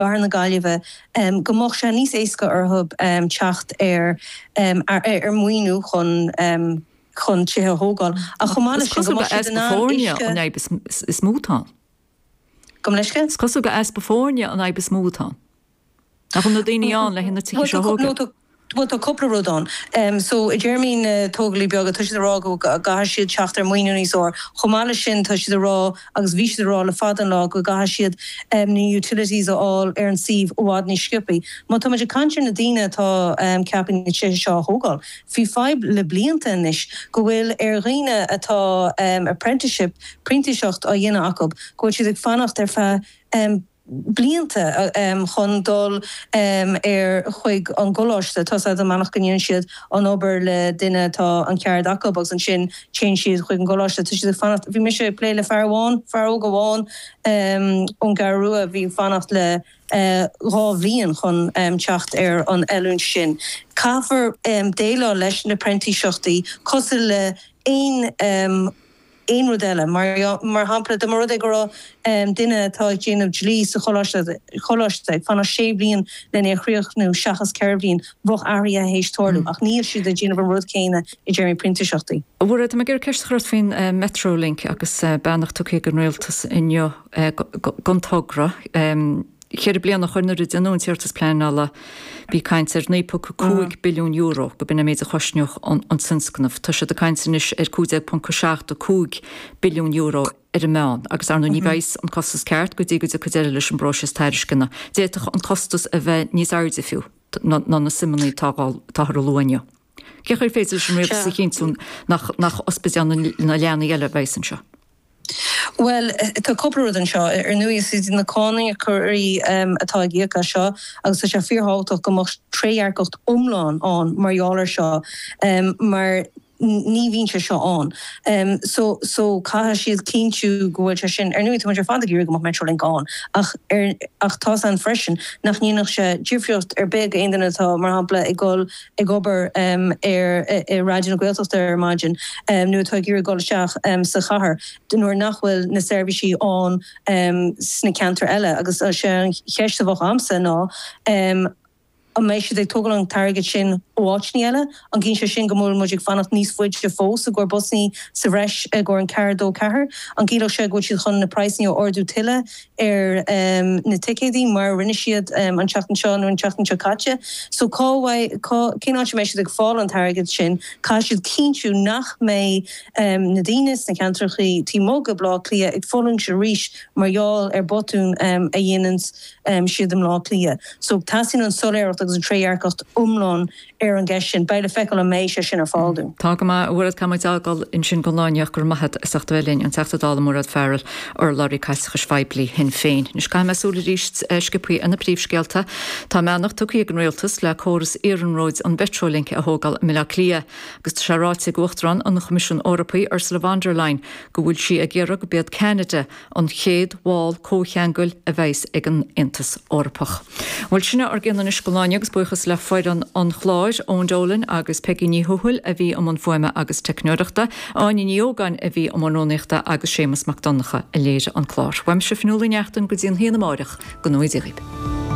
bar na Gaillimhe gomach sé níos éasca arthub teacht muoinú chun tithe hógáil a chomáile sin go California an is smútán. Gom leisce? Cosú go California an is smútán. A chun na daoine an le hinna tí seo hóga. Well, a couple of rodon. So Jeremy totally bioga touch the raw go gahashid chachter moinunis or chomala shin touch the raw agus vish the raw le fadan law go gahashid new utilities all Aaron Sieve wadni skippy. Motomaja kanchen adina ta capping the shaw hogal. Fi 5 le bliantenish go will erina ata apprenticeship printishacht a yena akob go chid fanach der fa blianta chun dul chuig an goláiste tá a manach gníonn siad an obair le duine tá an ceard acabagus an sin chéin siad chuig an goláiste tu siad fannacht bhí me sé plé le fearháin fearóga bháin ón garúa bhí fannacht le rá bhíon chun teacht an eún sin. Caafar déile leis na prentíseachtaí cos le ein rodelle mar hapla de mar go dinne tá Jane of Julie sa choláiste fan a séblion lenne chríochnú seachas ceirblin bhoch aria hééis torú ach níl si de Jane of Rud céine I Jeremy Printisachtaí. Bhfuir me gur ceirchart fin Metrolink agus bannach tuché an réaltas inne gontágra Chéir blian nach chunar denún tíirtas pleála bí caiintear 9.2 billiún euro go bina méid a chosneoch an sinscnamh. Tá sé de caiintenis 2.2 billiún euro ar meán, agus ar ní bheis an costas ceart go dtí go a chudéile leis an broses teiriscinna. Déach an costas a bheith níos airde fiú ná na simmaí táthar luine. Cé chuir féidir sin ré sa chéintún nach ospéan na leanana eile bhéisan seo. Well, tá couple an seo nui is na cáning a chuirí atá gécha seo agus sé fíorthach go tréarcocht omláin an marhealar seo mar ní vín se seo an. So caithe siad cínú gohfuil se sin nui tu fád gur go Metrolink an ach tá an freisin nach níach se dúfriocht beg aonanatá mar hapla ag gobar radian goiltocht margin nu tá gur go seach sa chahar nuair nachhfuil na servicí an sna cantar eile agus se cheiste bhach amsa ná an mééis sé tógal an target sin óáitní eile an ginn se sin gomór muidir fannacht níos fuid se fós a gur bosní sa reis gur an cardó cethir an gílo sé go siad chun na praisní ó ordú tiile na ticédí mar rinne siad an teachtan seo nó an teachtan seo caite so cíná se mééis ag fáil an target sin cá siad cínú nach mé na daoine na cantrachaí tímóga blá clia ag fóling se ríis marall botún a dhéanans siad am lá clia so tasín an soléir agus an tréarcocht omláin an gceisisin beile feicil a mééis sin ar fáilú. Tá go bhfuad caiimeáil in sin go láineach gur maithe saachtahlín an teachtadála mórad fearil ar láirí caiischa feibli hin féin. Nus cai meúla ríist scipuí ina príomhscéalta Tá meannach tuí an réaltas le choras Éireanróid an Metrolink a thógáil mila clia agus seráte gochtran an Comisiún Eorpaí Ursula von der Leyen go bhfuil si a ggéire go bead Canada an chéad bháil cócheangail a bheits ag an Intas Eorpach. Bhfuil sinna ar gcéanna Scoláine agus buchas le foiid an chláir ón Dolan agus Peggy Níhuhuil a bhí am an foiime agus technoireachta áine níogáin a bhí am anróneachta agus Séamus McDonacha a léire an chláir. Weim se finúlaneachtain go dtíon héana máireach go nóid irib.